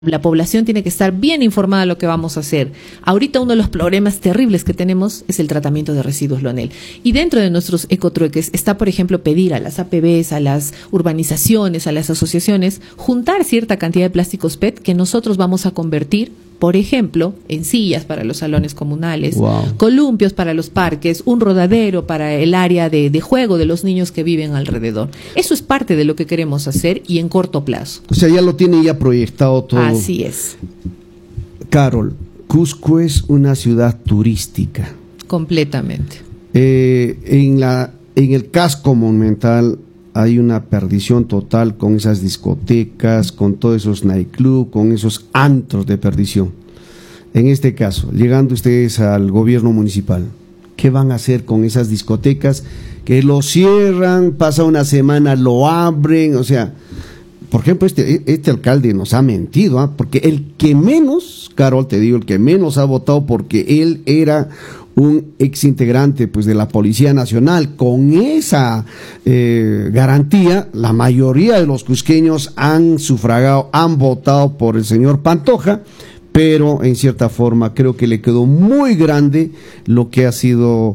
La población tiene que estar bien informada de lo que vamos a hacer. Ahorita uno de los problemas terribles que tenemos es el tratamiento de residuos, Leonel. Y dentro de nuestros ecotrueques está, por ejemplo, pedir a las APBs, a las urbanizaciones, a las asociaciones, juntar cierta cantidad de plásticos PET que nosotros vamos a convertir, por ejemplo, en sillas para los salones comunales, columpios para los parques, un rodadero para el área de juego de los niños que viven alrededor. Eso es parte de lo que queremos hacer y en corto plazo. O sea, ya lo tienen ya proyectado todo. Así es. Carol, Cusco es una ciudad turística. Completamente. En el casco monumental hay una perdición total con esas discotecas, con todos esos nightclubs, con esos antros de perdición. En este caso, llegando ustedes al gobierno municipal, ¿qué van a hacer con esas discotecas? Que lo cierran, pasa una semana, lo abren, o sea, por ejemplo, este alcalde nos ha mentido, porque el que menos, Carol, te digo, el que menos ha votado porque él era un exintegrante pues de la Policía Nacional, con esa garantía, la mayoría de los cusqueños han sufragado, han votado por el señor Pantoja, pero en cierta forma creo que le quedó muy grande lo que ha sido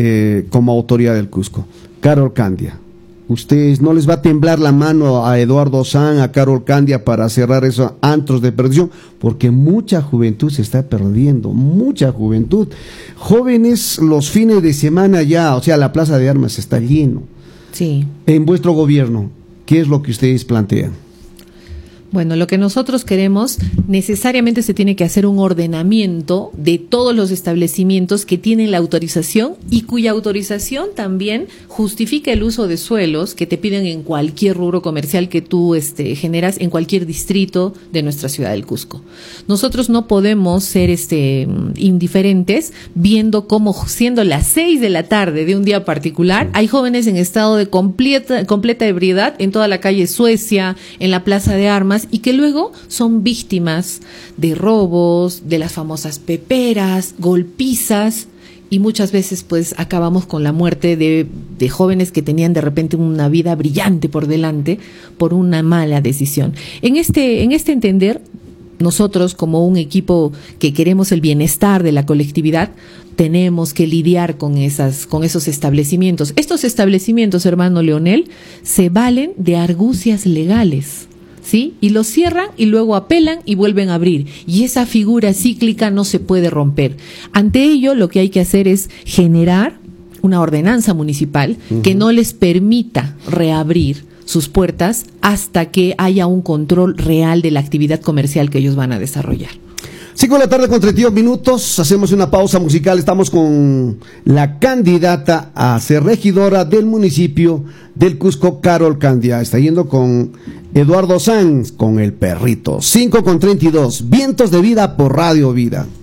como autoridad del Cusco. Carol Candia, ¿ustedes no les va a temblar la mano a Eduardo San, a Carol Candia para cerrar esos antros de perdición? Porque mucha juventud se está perdiendo, mucha juventud. Jóvenes los fines de semana ya, o sea, la Plaza de Armas está lleno. Sí. En vuestro gobierno, ¿qué es lo que ustedes plantean? Bueno, lo que nosotros queremos, necesariamente se tiene que hacer un ordenamiento de todos los establecimientos que tienen la autorización y cuya autorización también justifica el uso de suelos que te piden en cualquier rubro comercial que tú generas en cualquier distrito de nuestra ciudad del Cusco. Nosotros no podemos ser indiferentes viendo cómo, siendo las 6 de la tarde de un día particular, hay jóvenes en estado de completa ebriedad en toda la calle Suecia, en la Plaza de Armas, y que luego son víctimas de robos, de las famosas peperas, golpizas, y muchas veces pues acabamos con la muerte de jóvenes que tenían de repente una vida brillante por delante por una mala decisión. En este entender, nosotros como un equipo que queremos el bienestar de la colectividad, tenemos que lidiar con esos establecimientos. Estos establecimientos, hermano Leonel, se valen de argucias legales, ¿sí? Y los cierran y luego apelan y vuelven a abrir. Y esa figura cíclica no se puede romper. Ante ello, lo que hay que hacer es generar una ordenanza municipal que no les permita reabrir sus puertas hasta que haya un control real de la actividad comercial que ellos van a desarrollar. 5 de la tarde con 32 minutos, hacemos una pausa musical, estamos con la candidata a ser regidora del municipio del Cusco, Carol Candia, está yendo con Eduardo Sanz, con el perrito. 5 con 32, Vientos de Vida por Radio Vida.